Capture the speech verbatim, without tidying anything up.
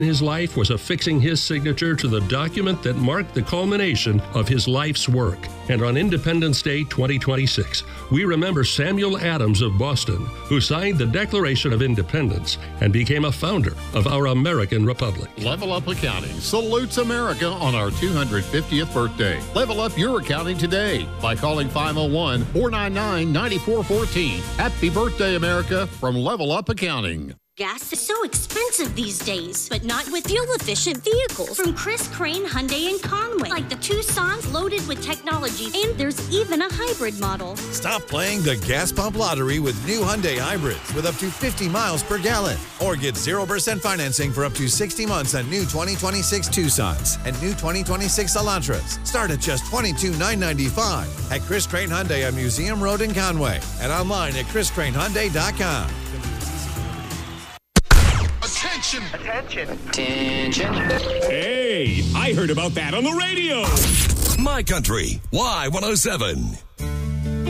his life was affixing his signature to the document that marked the culmination of his life's work. And on Independence Day twenty twenty-six, we remember Samuel Adams of Boston, who signed the Declaration of Independence and became a founder of our American Republic. Level Up Accounting salutes America on our two hundred fiftieth birthday. Level up your accounting today by calling five oh one, four nine nine, nine four one four. Happy birthday, America, from Level Up Accounting. Gas is so expensive these days, but not with fuel-efficient vehicles from Chris Crane Hyundai in Conway, like the Tucson's loaded with technology, and there's even a hybrid model. Stop playing the gas pump lottery with new Hyundai hybrids with up to fifty miles per gallon, or get zero percent financing for up to sixty months on new twenty twenty-six Tucsons and new twenty twenty-six Elantras. Start at just twenty-two thousand nine hundred ninety-five dollars at Chris Crane Hyundai on Museum Road in Conway and online at chris crane hyundai dot com. Attention! Attention! Attention! Hey, I heard about that on the radio. My Country, Y one oh seven.